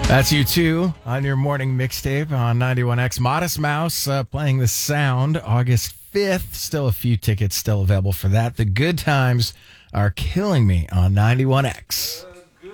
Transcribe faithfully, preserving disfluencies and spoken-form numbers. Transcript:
That's you too on your morning mixtape on ninety-one X. Modest Mouse uh, playing The Sound August fifth. Still a few tickets still available for that. The Good Times are killing me on ninety-one X.